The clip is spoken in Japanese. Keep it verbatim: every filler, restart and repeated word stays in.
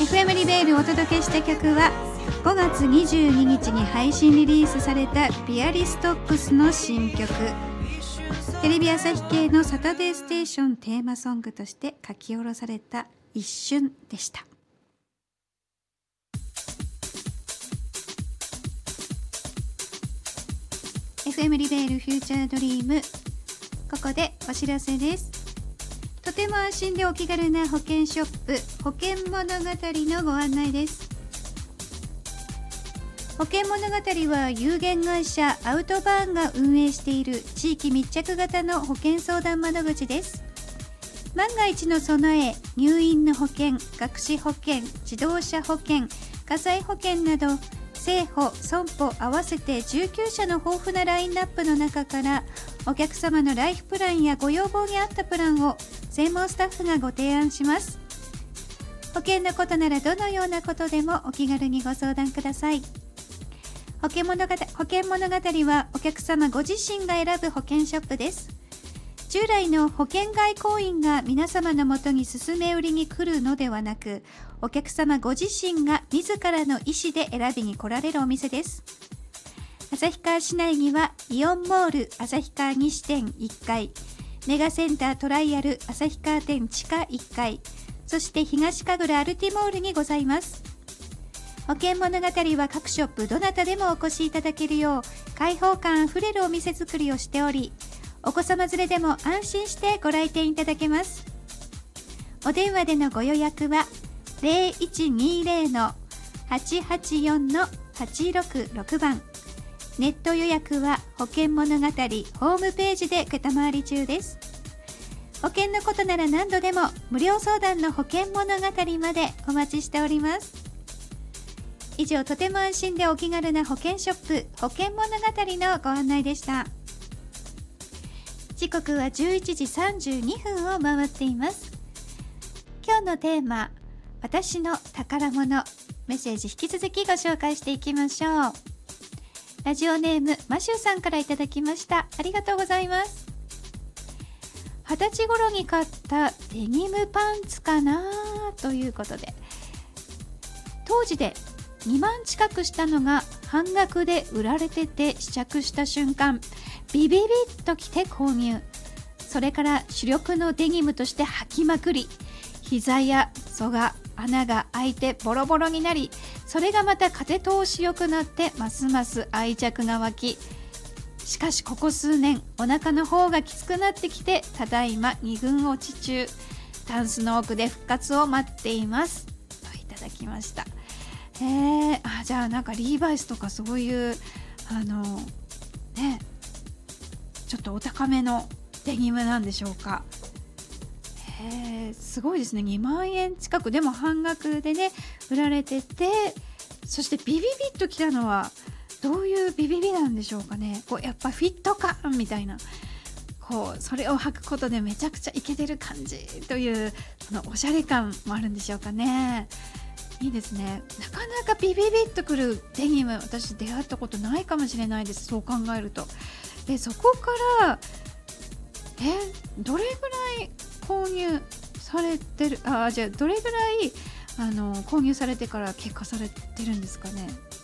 エフエム リベールをお届けした曲はごがつにじゅうににちに配信リリースされたビアリストックスの新曲、テレビ朝日系のサタデーステーションテーマソングとして書き下ろされた一瞬でした。エフエム リベールフューチャードリーム、ここでお知らせです。とても安心でお気軽な保険ショップ、保険物語のご案内です。保険物語は有限会社アウトバーンが運営している地域密着型の保険相談窓口です。万が一の備え、入院の保険、学資保険、自動車保険、火災保険など生保・損保合わせてじゅうきゅうしゃの豊富なラインナップの中からお客様のライフプランやご要望に合ったプランを専門スタッフがご提案します。保険のことならどのようなことでもお気軽にご相談ください。保険物語、保険物語はお客様ご自身が選ぶ保険ショップです。従来の保険外交員が皆様のもとに勧め売りに来るのではなく、お客様ご自身が自らの意思で選びに来られるお店です。旭川市内にはイオンモール旭川西店いっかい、メガセンタートライアル旭川店地下いっかい、そして東神楽アルティモールにございます。保険物語は各ショップどなたでもお越しいただけるよう開放感あふれるお店作りをしており、お子様連れでも安心してご来店いただけます。お電話でのご予約は ゼロいちにゼロ のはちはちよん のはちろくろく 番、ネット予約は保険物語ホームページで承り中です。保険のことなら何度でも無料相談の保険物語までお待ちしております。以上、とても安心でお気軽な保険ショップ保険物語のご案内でした。時刻はじゅういちじさんじゅうにふんを回っています。今日のテーマ、私の宝物、メッセージ引き続きご紹介していきましょう。ラジオネームマシューさんからいただきました。ありがとうございます。二十歳頃に買ったデニムパンツかなということで、当時でにまん近くしたのが半額で売られてて試着した瞬間、ビビビッときて購入。それから主力のデニムとして履きまくり、膝や裾が穴が開いてボロボロになり、それがまた風通し良くなってますます愛着が湧き、しかしここ数年お腹の方がきつくなってきて、ただいまにぐん落ち中、タンスの奥で復活を待っていますといただきました。へー、あ、じゃあなんかリーバイスとかそういうあのね、ちょっとお高めのデニムなんでしょうか。へー、すごいですね。にまんえん近くでも半額でね売られてて、そしてビビビッときたのはどういうビビビなんでしょうかね。こうやっぱフィット感みたいな、こうそれを履くことでめちゃくちゃイケてる感じという、そのおしゃれ感もあるんでしょうかね。いいですね。なかなかビビビッとくるデニム、私出会ったことないかもしれないです。そう考えると。でそこからえどれぐらい購入されてる、あ、じゃあどれぐらいあの購入されてから結果されてるんですかね。